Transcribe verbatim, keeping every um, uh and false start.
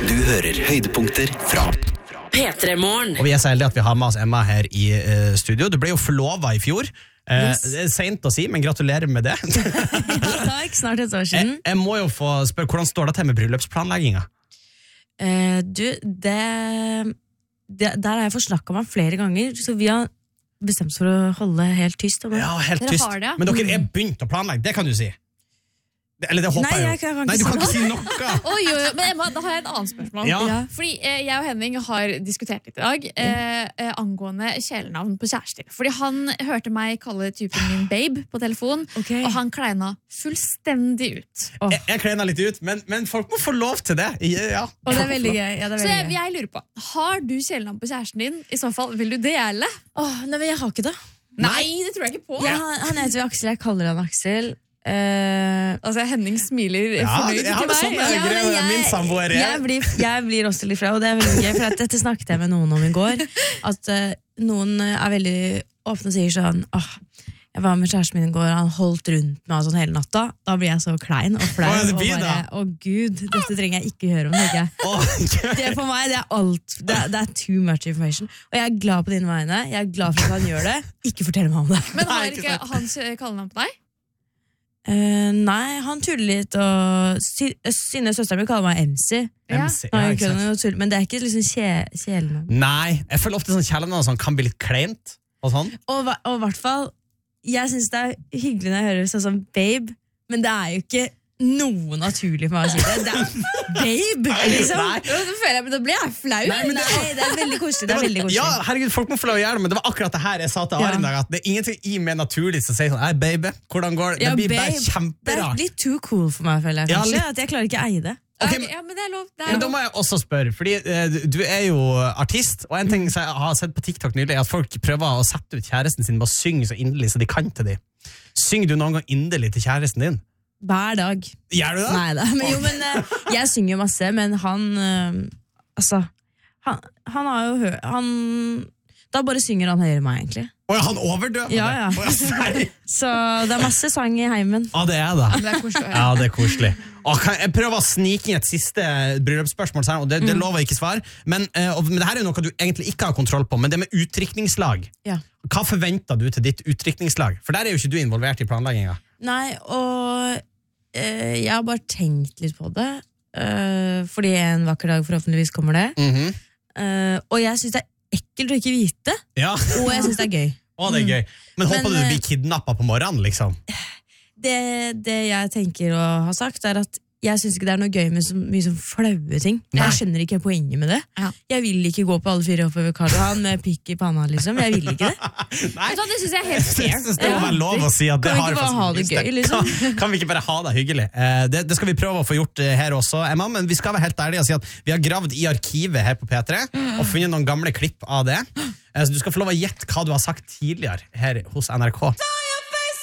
Du hører høydepunkter fra P tre Morgen. Og vi er så heldige at vi har med oss Emma her i uh, studio. Du ble jo forlovet i fjor. Uh, Yes. Det er sent å si, men gratulerer med det. Takk, snart et år jeg, siden. jeg må jo få spørre, hvordan står det til med bryllupsplanlegginga? Eh, du, det, det Der har jeg forsnakket meg flere ganger, så vi har bestemt oss for å holde helt tyst om det. Ja, helt Dere tyst. har det, ja. Men dere er begynt å planlegge, det kan du si. Det, eller det håper Nei, jeg jo. jeg kan- kan Nei, du ikke kan si ikke si noe. Oi, oi, oi, men Emma, da har jeg et annet spørsmål. Ja. Ja. Fordi eh, jeg og Henning har diskutert litt i dag eh, eh, angående kjælenavn på kjærester. Fordi han hørte meg kalle typen min babe på telefon, Ok. og han kleina fullstendig ut. Åh, Jeg, jeg kleiner litt ut, men, men folk må få lov til det. Ja. og det er veldig gøy. Ja, det er Så veldig jeg, gøy. jeg lurer på, har du kjælenavn på kjæresten din? I så fall, vil du dele? Åh, nei, men jeg har ikke det. Nei, det tror jeg ikke på. Jeg, han, han heter jo Aksel, jeg kaller han Aksel. Eh, Altså, Henning smiler Ja, fornøyd jeg har til det sånn, meg. jeg. Ja, men greier min samboer er. jeg, blir, jeg blir også litt flau, og det er veldig gøy, for at dette snakket jeg med noen om i går. At eh, noen eh, er veldig åpne og sier sånn åh, jeg var med kjæresten min i går, han holdt rundt meg sånn hele natta. Da blir jeg så klein og flau. Hva er det og blir bare, da? å gud, dette trenger jeg ikke høre om. tenker jeg. Åh, Det er for meg, det er alt. Det er, det er too much information. Og jeg er glad på dine vegne. Jeg er glad for at han gjør det. Ikke fortell meg om det. Men Nei, har ikke ikke sant. han kjæ- kallenavn på deg? Eh, nei, han tuller litt, og Sy- Synne, søsteren min, kaller meg M C. Ja. M C, Nei, ja, jeg ikke sant. kødder, og tuller, men det er ikke liksom kje, kjælenavn. Nei, jeg føler ofte sånn kjælenavn som kan bli litt kleint og sånn. Og hva- og i hvert fall, jeg synes det er hyggelig når jeg hører sånn som babe, men det er jo ikke noe naturlig for meg å si det. Det er babe, liksom. Nei. Jo, så føler jeg, men da blir jeg flau. Nei, men det- Nei, det er veldig koselig. Det er veldig koselig. Ja, herregud, folk må få lov å gjøre det, men det var akkurat det her jeg sa til Arin i dag, at det er ingenting i meg naturlig som sier sånn, hei baby, hvordan går det? Det Ja, blir bare babe. Det er kjemperart. litt too cool for meg, føler jeg Ja, kanskje. litt. At jeg klarer ikke å eie det. Ok, Ja, men- ja, men det er lov. Det er Men da lov. må jeg også spørre, fordi eh, du- du er jo artist, og en ting som jeg har sett på TikTok nylig, er at folk prøver å sette ut kjæresten sin med å synge så inderlig så de kan til dem. Synger du noen gang inderlig til kjæresten din? Hver dag. Gjør du det? Nei da. Men jo, men eh, jeg synger jo masse, men han eh, Altså, han, han har jo hørt han, Da bare synger han høyere meg, egentlig. Åja, han overdøver Ja, ja. det. Åja, serr. Så det er masse sang i heimen. Ja, det er det. Det er koselig å høre. Ja, det er koselig. Og kan jeg prøver å snike inn et siste bryllupsspørsmål, og det, det lover jeg ikke svar. Men, eh, og, men det her er jo noe du egentlig ikke har kontroll på, men det med utdrikningslag. Ja. Hva forventer du til ditt utdrikningslag? For der er jo ikke du involvert i planlegginga. Nei, og eh, jeg har bare tenkt litt på det. eh, fordi en vakker dag forhåpentligvis kommer det. Mhm. Eh, og jeg syns det er ekkelt å ikke vite, Ja, og jeg syns det er gøy. å, det er gøy. Men håper Men, du du eh, blir kidnappet på morgenen, liksom? Det, det jeg tenker å ha sagt, er at jeg syns ikke det er noe gøy med så mye sånn flaue ting. Nei. Jeg skjønner ikke poenget med det. Ja. Jeg vil ikke gå på alle fire oppover Karl Johan med pikk i panna, liksom. Jeg vil ikke det. Nei, Vet du hva, Det syns jeg er helt jeg fair. synes det må være lov å si at det Kan vi har ikke jeg bare faktisk ha det lyst til. gøy, liksom? Kan, kan vi ikke bare ha det hyggelig? Eh, det, det skal vi prøve å få gjort eh, her også, Emma, men vi skal være helt ærlige og si at vi har gravd i arkivet her på P tre og funnet noen gamle klipp av det. Eh, så du skal få lov å gjette hva du har sagt tidligere her hos N R K.